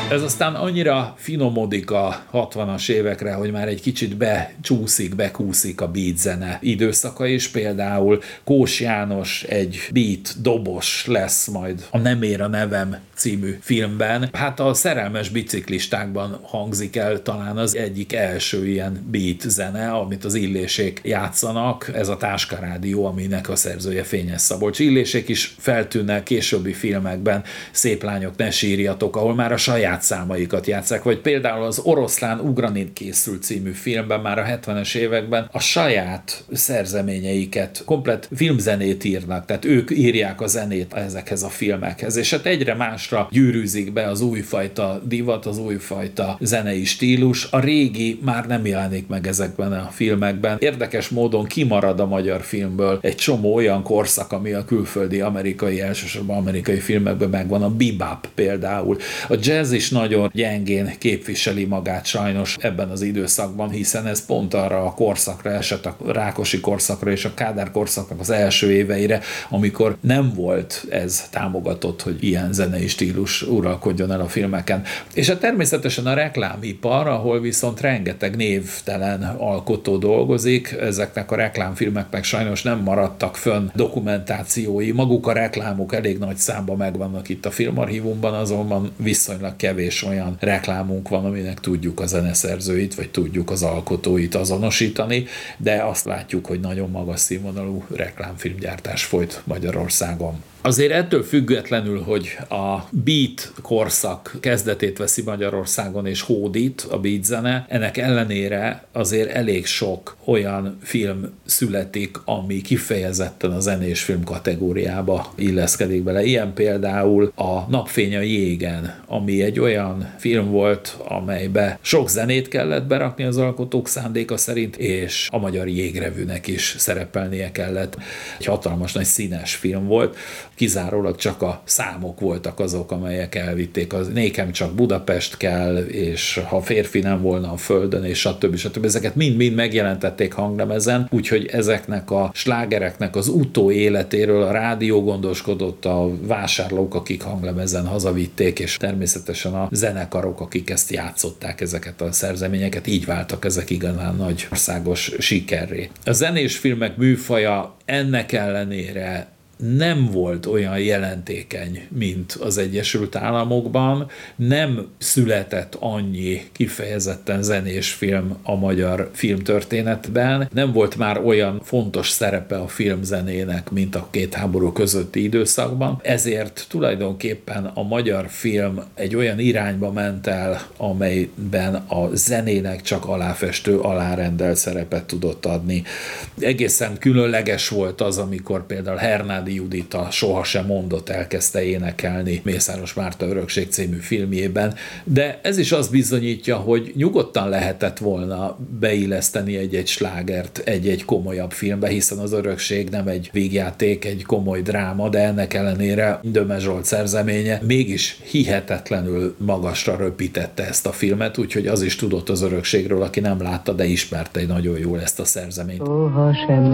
Ez aztán annyira finomodik a 60-as évekre, hogy már egy kicsit bekúszik a beat zene időszaka is. Például Kós János egy beat dobos lesz majd a Nem ér a nevem című filmben. Hát a Szerelmes biciklistákban hangzik el talán az egyik első ilyen beat zene, amit az Illésék játszanak. Ez a Táskarádió, aminek a szerzője Fényes Szabolcs. Illésék is feltűnnek későbbi filmekben, Szép lányok, ne sírjatok, ahol már a saját számaikat játsszák, vagy például az Oroszlán ugrani készül című filmben már a 70-es években a saját szerzeményeiket, komplett filmzenét írnak, tehát ők írják a zenét ezekhez a filmekhez, és hát egyre másra gyűrűzik be az újfajta divat, az újfajta zenei stílus. A régi már nem jelenik meg ezekben a filmekben. Érdekes módon kimarad a magyar filmből egy csomó olyan korszak, ami a külföldi, elsősorban amerikai filmekben megvan, a bebop például. A jazz is nagyon gyengén képviseli magát sajnos ebben az időszakban, hiszen ez pont arra a korszakra esett, a Rákosi korszakra és a Kádár korszaknak az első éveire, amikor nem volt ez támogatott, hogy ilyen zenei stílus uralkodjon el a filmeken. És hát természetesen a reklámipar, ahol viszont rengeteg névtelen alkotó dolgozik, ezeknek a reklámfilmeknek sajnos nem maradtak fönn dokumentációi, maguk a reklámok elég nagy számban megvannak itt a filmarchívumban, azonban viszonylag kevés olyan reklámunk van, aminek tudjuk a zeneszerzőit, vagy tudjuk az alkotóit azonosítani, de azt látjuk, hogy nagyon magas színvonalú reklámfilmgyártás folyt Magyarországon. Azért ettől függetlenül, hogy a beat korszak kezdetét veszi Magyarországon és hódít a beat zene, ennek ellenére azért elég sok olyan film születik, ami kifejezetten a zenés film kategóriába illeszkedik bele. Ilyen például a Napfény a jégen, ami egy olyan film volt, amelybe sok zenét kellett berakni az alkotók szándéka szerint, és a Magyar Jégrevűnek is szerepelnie kellett. Egy hatalmas nagy színes film volt, kizárólag csak a számok voltak azok, amelyek elvitték. Nékem csak Budapest kell, és ha férfi nem volna a földön, és stb. Ezeket mind-mind megjelentették hanglemezen, úgyhogy ezeknek a slágereknek az utóéletéről a rádió gondoskodott, a vásárlók, akik hanglemezen hazavitték, és természetesen a zenekarok, akik ezt játszották, ezeket a szerzeményeket, így váltak ezek igazán nagy országos sikerré. A zenés filmek műfaja ennek ellenére nem volt olyan jelentékeny, mint az Egyesült Államokban, nem született annyi kifejezetten zenés film a magyar filmtörténetben, nem volt már olyan fontos szerepe a filmzenének, mint a két háború közötti időszakban, ezért tulajdonképpen a magyar film egy olyan irányba ment el, amelyben a zenének csak aláfestő, alárendelt szerepet tudott adni. Egészen különleges volt az, amikor például Hernádi Judita Sohasem mondott elkezdte énekelni Mészáros Márta Örökség című filmjében, de ez is azt bizonyítja, hogy nyugodtan lehetett volna beilleszteni egy-egy slágert egy-egy komolyabb filmbe, hiszen az Örökség nem egy vígjáték, egy komoly dráma, de ennek ellenére Döme Zsolt szerzeménye mégis hihetetlenül magasra röpítette ezt a filmet, úgyhogy az is tudott az Örökségről, aki nem látta, de ismerte nagyon jól ezt a szerzeményt.